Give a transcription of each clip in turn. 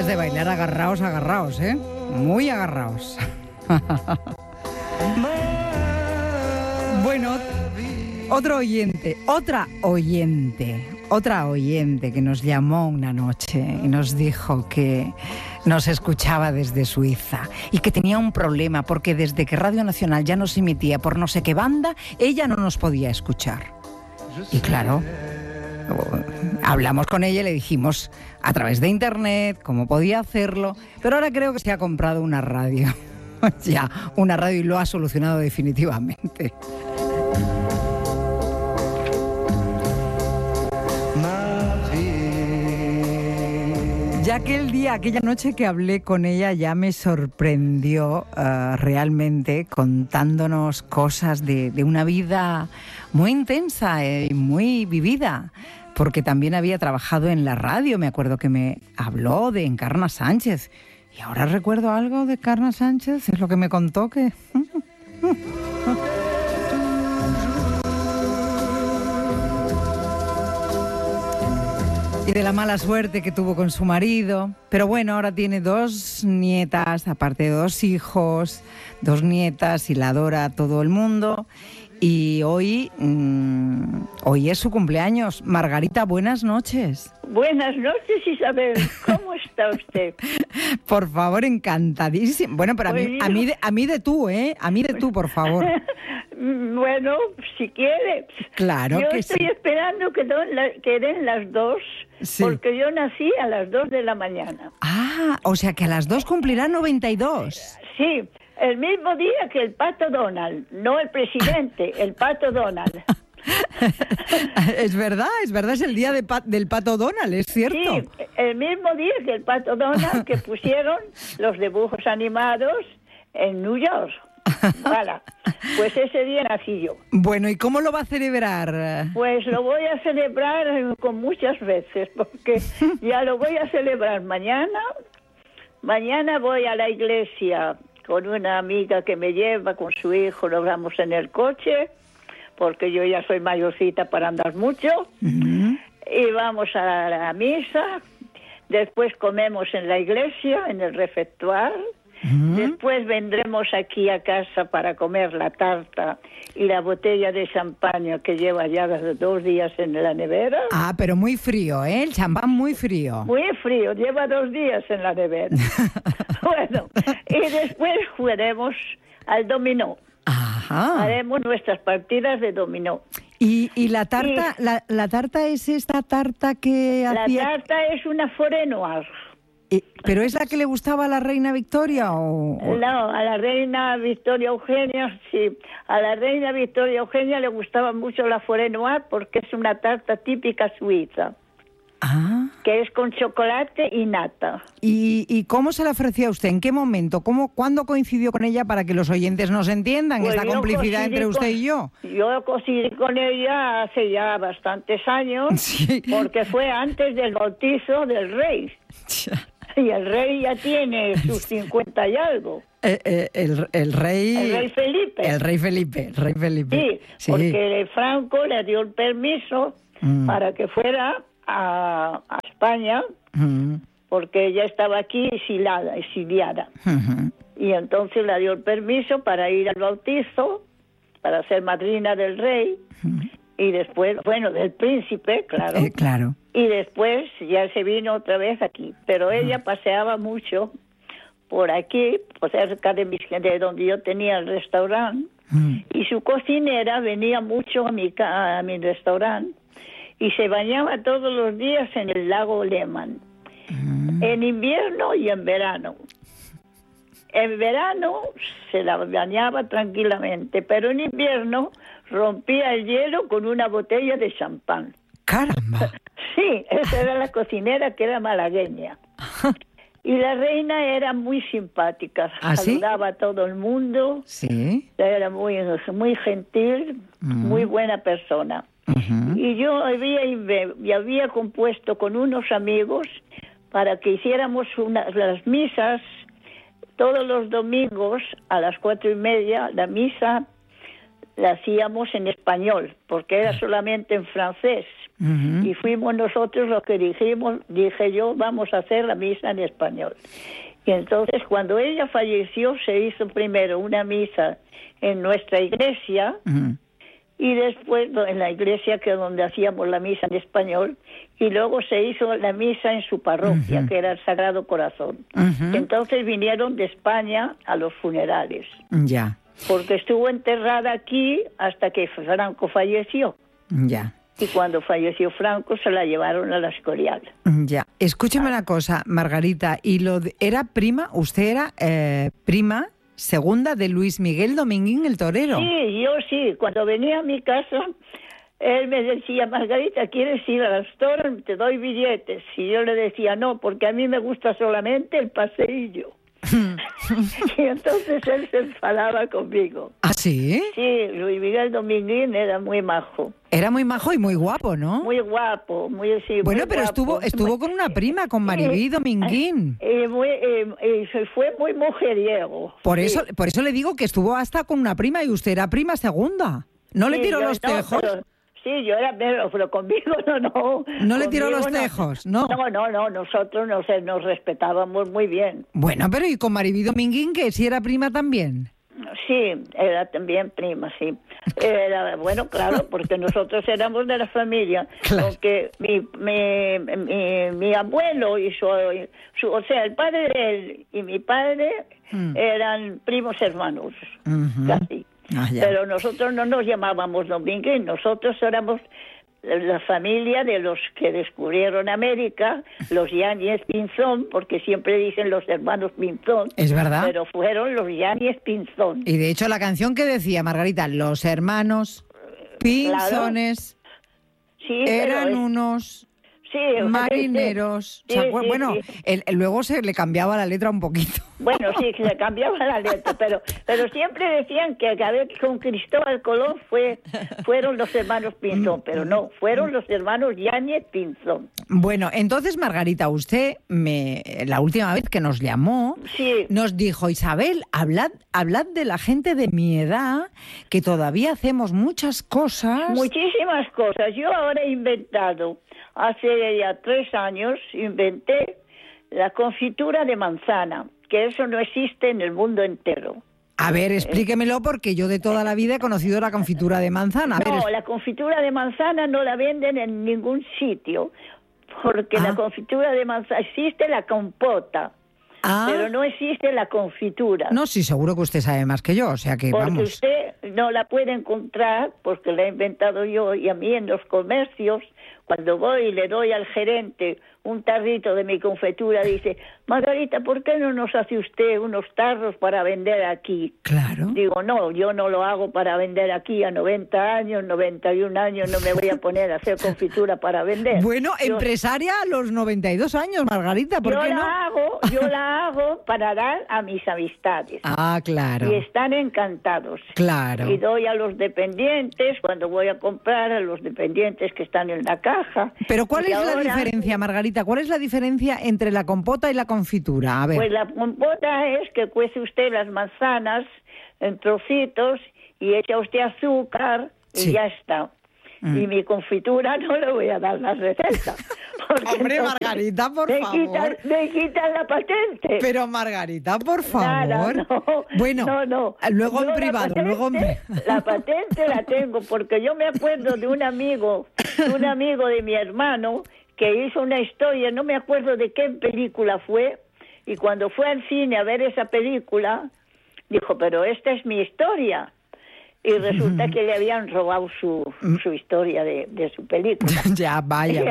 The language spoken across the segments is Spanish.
de bailar agarraos, ¿eh? Muy agarraos. Bueno, otra oyente que nos llamó una noche y nos dijo que nos escuchaba desde Suiza y que tenía un problema porque desde que Radio Nacional ya nos emitía por no sé qué banda, ella no nos podía escuchar. Y claro, hablamos con ella y le dijimos a través de internet cómo podía hacerlo, pero ahora creo que se ha comprado una radio. Ya, una radio y lo ha solucionado definitivamente. Ya aquella noche que hablé con ella ya me sorprendió realmente contándonos cosas de una vida muy intensa y muy vivida, porque también había trabajado en la radio. Me acuerdo que me habló de Encarna Sánchez y ahora recuerdo algo de Encarna Sánchez, es lo que me contó que... Y de la mala suerte que tuvo con su marido. Pero bueno, ahora tiene 2 nietas, aparte de 2 hijos, 2 nietas y la adora a todo el mundo. Y hoy es su cumpleaños. Margarita, buenas noches. Buenas noches, Isabel. ¿Cómo está usted? Por favor, encantadísimo. Bueno, pero a mí de tú, ¿eh? A mí de tú, por favor. Bueno, si quiere. Claro yo que estoy esperando que den las 2, sí. Porque yo nací a las 2 de la mañana. Ah, o sea que a las 2 cumplirá 92. Sí, el mismo día que el Pato Donald, no el presidente, el Pato Donald. Es verdad, es el día del Pato Donald, es cierto. Sí, el mismo día que el Pato Donald que pusieron los dibujos animados en New York. Voilà. Pues ese día nací yo. Bueno, ¿y cómo lo va a celebrar? Pues lo voy a celebrar con muchas veces, porque ya lo voy a celebrar mañana. Mañana voy a la iglesia con una amiga que me lleva con su hijo, nos vamos en el coche, porque yo ya soy mayorcita para andar mucho. Uh-huh. Y vamos a la misa, después comemos en la iglesia, en el refectorio. Uh-huh. Después vendremos aquí a casa para comer la tarta y la botella de champaña que lleva ya 2 días en la nevera. Ah, pero muy frío, ¿eh? El champán muy frío. Muy frío, lleva 2 días en la nevera. Bueno, y después jugaremos al dominó. Ajá. Haremos nuestras partidas de dominó. ¿Y la tarta, la tarta es esta tarta que hacía...? La tarta es una forêt noire. ¿Pero es la que le gustaba a la reina Victoria o...? No, a la reina Victoria Eugenia, sí. A la reina Victoria Eugenia le gustaba mucho la forêt noire porque es una tarta típica suiza. Ah. Que es con chocolate y nata. ¿Y cómo se la ofrecía a usted? ¿En qué momento? ¿Cuándo coincidió con ella para que los oyentes nos entiendan pues esta complicidad entre usted y yo? Yo coincidí con ella hace ya bastantes años, sí. Porque fue antes del bautizo del rey. Y el rey ya tiene sus 50 y algo. El rey Felipe. El rey Felipe. Sí, porque Franco le dio el permiso para que fuera a España, porque ella estaba aquí exiliada. Uh-huh. Y entonces le dio el permiso para ir al bautizo, para ser madrina del rey, y después, del príncipe, claro. Claro. Y después ya se vino otra vez aquí. Pero ella paseaba mucho por aquí, por cerca de donde yo tenía el restaurante, y su cocinera venía mucho a mi restaurante, y se bañaba todos los días en el lago Lehmann, en invierno y en verano. En verano se la bañaba tranquilamente, pero en invierno rompía el hielo con una botella de champán. ¡Caramba! Sí, esa era la cocinera, que era malagueña. Y la reina era muy simpática, ¿Ah, saludaba sí? a todo el mundo. Sí. Era muy gentil, muy buena persona. Uh-huh. Y yo había compuesto con unos amigos para que hiciéramos las misas todos los domingos a las 4:30. La misa la hacíamos en español, porque era solamente en francés. Y fuimos nosotros los que dije yo, vamos a hacer la misa en español. Y entonces cuando ella falleció se hizo primero una misa en nuestra iglesia y después en la iglesia que es donde hacíamos la misa en español, y luego se hizo la misa en su parroquia, que era el Sagrado Corazón. Entonces vinieron de España a los funerales. Ya. Porque estuvo enterrada aquí hasta que Franco falleció. Ya. Y cuando falleció Franco se la llevaron a la Escorial. Ya. Escúcheme una cosa, Margarita, ¿era prima? ¿Usted era prima segunda de Luis Miguel Dominguín el torero? Sí, yo sí. Cuando venía a mi casa, él me decía, Margarita, ¿quieres ir a las toros? Te doy billetes. Y yo le decía, no, porque a mí me gusta solamente el paseillo. Y entonces él se enfadaba conmigo. ¿Ah, sí? Sí, Luis Miguel Dominguín era muy majo. Era muy majo y muy guapo, ¿no? Muy guapo, sí, bueno, muy pero guapo. estuvo con una prima, con Maribí Dominguín. Fue muy mujeriego. Por eso le digo que estuvo hasta con una prima y usted era prima segunda. ¿No le tiró los tejos? Sí, yo era, pero conmigo no. ¿No le tiró los tejos? No. No, nosotros nos respetábamos muy bien. Bueno, pero ¿y con Maribí Dominguín, que sí era prima también? Sí, era también prima, sí. Era, bueno, claro, porque nosotros éramos de la familia. Claro. Porque mi abuelo y o sea, el padre de él y mi padre eran primos hermanos, casi. Pero nosotros no nos llamábamos Dominguín, nosotros éramos la familia de los que descubrieron América, los Yáñez Pinzón, porque siempre dicen los hermanos Pinzón. Es verdad. Pero fueron los Yáñez Pinzón. Y de hecho la canción que decía Margarita, los hermanos Pinzones, claro. Eran unos... Sí, marineros. sí, o sea, bueno, luego se le cambiaba la letra un poquito. Bueno, sí, se le cambiaba la letra, pero siempre decían que a ver, con Cristóbal Colón fueron los hermanos Pinzón, pero no, fueron los hermanos Yáñez Pinzón. Bueno, entonces, Margarita, usted la última vez que nos llamó, nos dijo, Isabel, hablad de la gente de mi edad, que todavía hacemos muchas cosas. Muchísimas cosas. Yo ahora he inventado... Hace ya 3 años inventé la confitura de manzana, que eso no existe en el mundo entero. A ver, explíquemelo, porque yo de toda la vida he conocido la confitura de manzana. La confitura de manzana no la venden en ningún sitio, porque la confitura de manzana existe la compota. Pero no existe la confitura. No, sí, seguro que usted sabe más que yo, o sea que porque vamos. Usted no la puede encontrar, porque la he inventado yo y a mí en los comercios, cuando voy y le doy al gerente un tarrito de mi confitura, dice, Margarita, ¿por qué no nos hace usted unos tarros para vender aquí? Claro. Digo, no, yo no lo hago para vender aquí a 90 años, 91 años, no me voy a poner a hacer confitura para vender. Bueno, empresaria a los 92 años, Margarita, ¿por qué no? Yo la hago para dar a mis amistades. Ah, claro. Y están encantados. Claro. Y doy a los dependientes, cuando voy a comprar, a los dependientes que están en la caja. Pero ¿cuál es la diferencia, Margarita? ¿Cuál es la diferencia entre la compota y la confitura? A ver. Pues la compota es que cuece usted las manzanas en trocitos y echa usted azúcar y ya está. Y mi confitura no le voy a dar la receta. Hombre, Margarita, por favor. Me quitan la patente. Pero, Margarita, por favor. Nada, no. Bueno, no. luego en privado. La patente la tengo porque yo me acuerdo de un amigo de mi hermano que hizo una historia, no me acuerdo de qué película fue, y cuando fue al cine a ver esa película, dijo, pero esta es mi historia. Y resulta que le habían robado su historia de su película. Ya, vaya.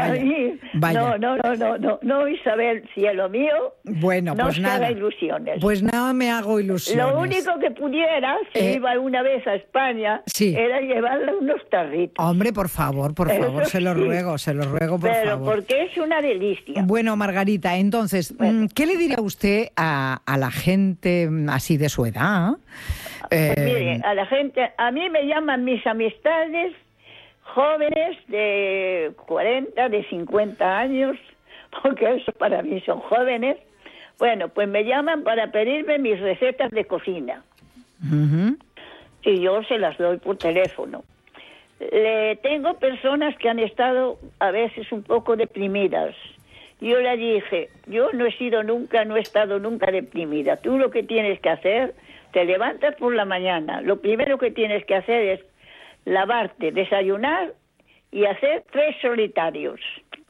No, Isabel, cielo mío, bueno, no pues se nada. haga ilusiones. Pues nada, me hago ilusiones. Lo único que pudiera, si iba una vez a España, era llevarle unos tarritos. Hombre, por favor, se lo ruego, por favor. Pero porque es una delicia. Bueno, Margarita, entonces, ¿qué le diría usted a la gente así de su edad? Pues mire, a la gente, a mí me llaman mis amistades jóvenes de 40, de 50 años, porque eso para mí son jóvenes. Bueno, pues me llaman para pedirme mis recetas de cocina. Y yo se las doy por teléfono. Tengo personas que han estado a veces un poco deprimidas. Yo le dije, yo no he estado nunca deprimida. Tú lo que tienes que hacer, te levantas por la mañana. Lo primero que tienes que hacer es lavarte, desayunar y hacer 3 solitarios.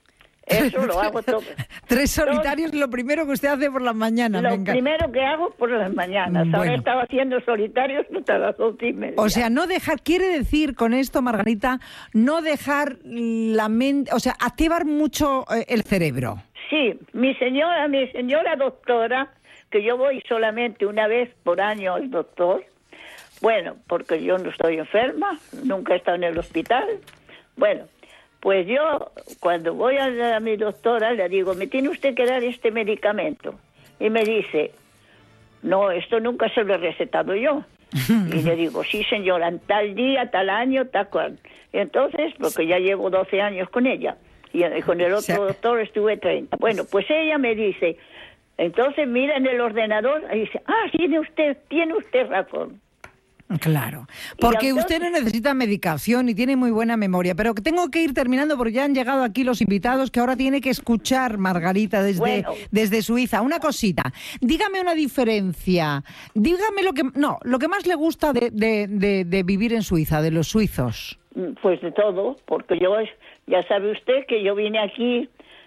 Eso lo hago todo. 3 solitarios, lo primero que usted hace por las mañanas. Lo primero que hago por las mañanas. Bueno. Ahora he estado haciendo solitarios hasta las 11:30. O sea, no dejar, quiere decir con esto, Margarita, no dejar la mente, o sea, activar mucho el cerebro. Sí, mi señora doctora, que yo voy solamente una vez por año al doctor, bueno, porque yo no estoy enferma, nunca he estado en el hospital, bueno, pues yo, cuando voy a mi doctora, le digo, me tiene usted que dar este medicamento. Y me dice, no, esto nunca se lo he recetado yo. Y le digo, sí, señora, en tal día, tal año, tal cual. Y entonces, porque ya llevo 12 años con ella, y con el otro doctor estuve 30. Bueno, pues ella me dice, entonces mira en el ordenador, y dice, tiene usted razón. Claro, porque usted no necesita medicación y tiene muy buena memoria, pero tengo que ir terminando porque ya han llegado aquí los invitados que ahora tiene que escuchar Margarita desde Suiza. Una cosita, dígame una diferencia, dígame lo que más le gusta de vivir en Suiza, de los suizos. Pues de todo, porque ya sabe usted que yo vine aquí,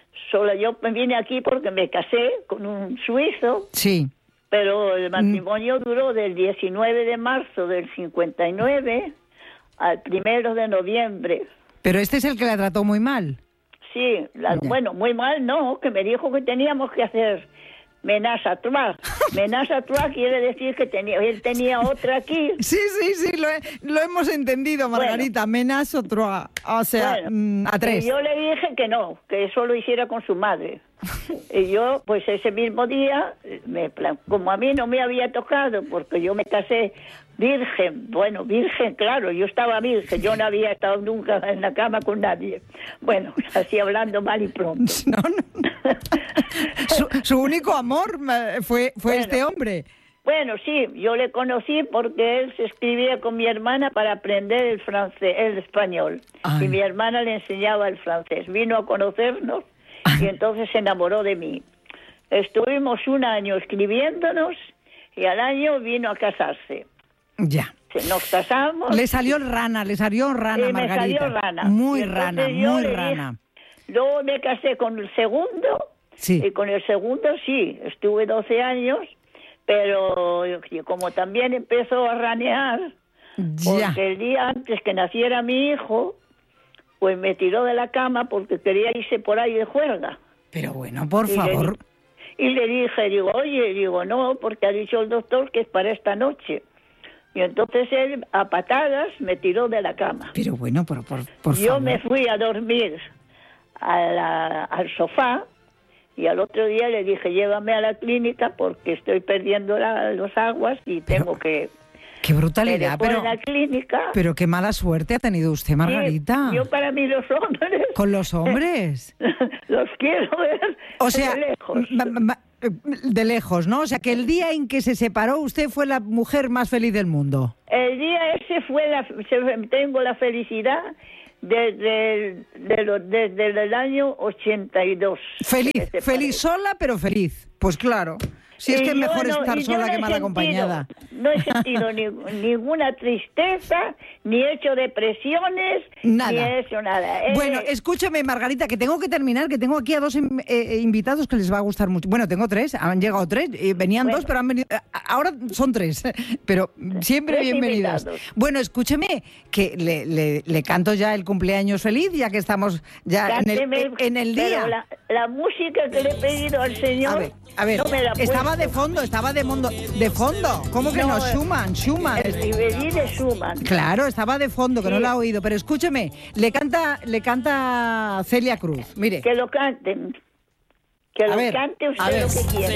yo me vine aquí porque me casé con un suizo. Sí. Pero el matrimonio duró del 19 de marzo del 59 al 1 de noviembre. Pero este es el que la trató muy mal. Sí, bueno, muy mal no, que me dijo que teníamos que hacer ménage à trois. Ménage à trois quiere decir que él tenía otra aquí. Sí, lo hemos entendido, Margarita. Bueno, ménage à trois, o sea, a 3. Yo le dije que no, que eso lo hiciera con su madre. Y yo, pues ese mismo día, como a mí no me había tocado, porque yo me casé virgen, claro, yo estaba virgen, yo no había estado nunca en la cama con nadie. Bueno, así hablando mal y pronto. No. Su único amor fue este hombre. Bueno, sí, yo le conocí porque él se escribía con mi hermana para aprender el español. Ay. Y mi hermana le enseñaba el francés. Vino a conocernos y entonces se enamoró de mí. Estuvimos un año escribiéndonos y al año vino a casarse. Ya. Nos casamos. Le salió rana, Margarita. Me salió rana. Muy rana. Luego me casé con el segundo. Sí. Y con el segundo sí, estuve 12 años, pero como también empezó a ranear, porque el día antes que naciera mi hijo, pues me tiró de la cama porque quería irse por ahí de juerga. Pero bueno, por favor. Y le dije, no, porque ha dicho el doctor que es para esta noche. Y entonces él, a patadas, me tiró de la cama. Pero bueno, por favor. Yo me fui a dormir al sofá y al otro día le dije, llévame a la clínica porque estoy perdiendo los aguas y tengo que... ¡Qué brutalidad! Pero en la clínica... Pero qué mala suerte ha tenido usted, Margarita. Sí, yo para mí los hombres... ¿Con los hombres? Los quiero ver de lejos. De lejos, ¿no? O sea, que el día en que se separó usted fue la mujer más feliz del mundo. El día ese tengo la felicidad desde el año 82. Feliz sola, pero feliz. Pues claro. Si es que es mejor estar sola que mal acompañada. No he sentido ninguna tristeza, ni he hecho depresiones, nada. Ni he hecho nada. Bueno, escúchame, Margarita, que tengo que terminar, que tengo aquí a 2 invitados que les va a gustar mucho. Bueno, tengo 3, han llegado 3, venían 2, pero han venido, ahora son 3, pero siempre bienvenidos. Bueno, escúcheme, que le canto ya el cumpleaños feliz, ya que estamos ya en el día. Pero la música que le he pedido al señor... A ver, no me la estaba de fondo. ¿Cómo que no? Schumann. El Riverí de Schumann. Claro, estaba de fondo, que no la ha oído. Pero escúcheme, le canta Celia Cruz. Mire. Que lo canten. Que lo cante usted lo que quiera.